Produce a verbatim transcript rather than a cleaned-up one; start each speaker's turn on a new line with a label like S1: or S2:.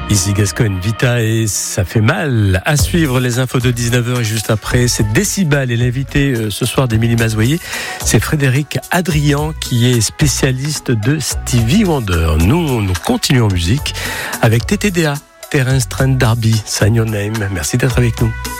S1: Ici Gascogne, Vita et ça fait mal. À suivre les infos de dix-neuf heures et juste après, c'est Décibel et l'invité ce soir d'Émilie Mazoyer, c'est Frédéric Adrian qui est spécialiste de Stevie Wonder. Nous, nous continuons en musique avec T T D A, Terence Trent D'Arby, Sign Your Name. Merci d'être avec nous.